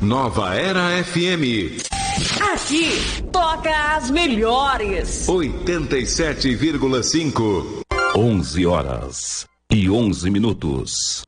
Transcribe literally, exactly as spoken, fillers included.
Nova Era F M. Aqui toca as melhores. oitenta e sete vírgula cinco. onze horas e onze minutos.